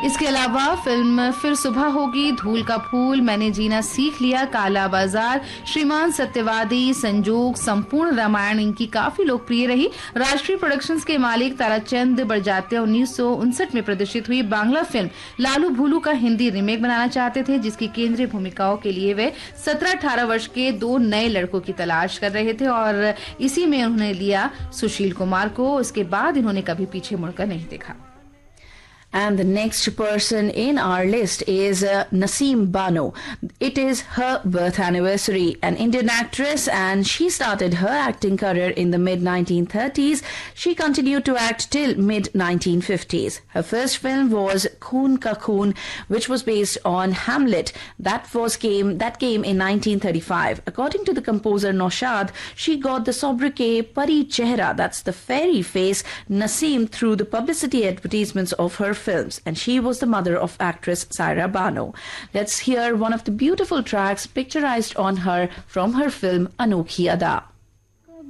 इसके अलावा फिल्म फिर सुबह होगी, धूल का फूल, मैंने जीना सीख लिया, काला बाजार, श्रीमान सत्यवादी, संजोग, संपूर्ण रामायण इनकी काफी लोकप्रिय रही। राष्ट्रीय प्रोडक्शंस के मालिक ताराचंद बड़जात्या 1959 में प्रदर्शित हुई बांग्ला फिल्म लालू भूलू का हिंदी रीमेक बनाना चाहते थे, जिसकी केंद्रीय भूमिकाओं के लिए वे 17-18 वर्ष के 2 नए लड़कों की तलाश कर रहे थे और इसी में उन्होंने लिया सुशील कुमार को। उसके बाद इन्होंने कभी पीछे मुड़कर नहीं देखा। And the next person in our list is Naseem Bano. It is her birth anniversary. An Indian actress, and she started her acting career in the mid-1930s. She continued to act till mid-1950s. Her first film was Khoon Ka Khoon, which was based on Hamlet. That came in 1935. According to the composer Naushad, she got the sobriquet Pari Chehra, that's the fairy face, Naseem through the publicity advertisements of her films, and she was the mother of actress Saira Bano. Let's hear one of the beautiful tracks picturized on her from her film Anokhi Ada.